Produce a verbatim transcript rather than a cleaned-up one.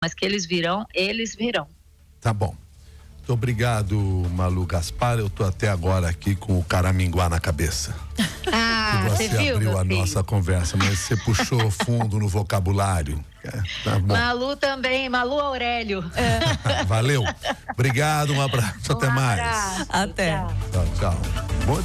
mas que eles virão, eles virão. Tá bom. Muito obrigado, Malu Gaspar. Eu tô até agora aqui com o caraminguá na cabeça. Ah, você, você viu, abriu a filho? nossa conversa, mas você puxou fundo no vocabulário. É, tá bom. Malu também, Malu Aurélio. Valeu. Obrigado, um abraço, Um até abraço. mais. Até. Tchau. Tchau, tchau.